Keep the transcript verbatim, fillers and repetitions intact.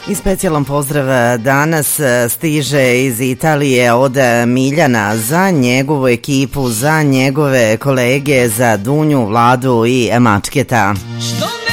I specijalan pozdrav danas stiže iz Italije od Miljana za njegovu ekipu, za njegove kolege, za Dunju, Vladu i Mačketa. Što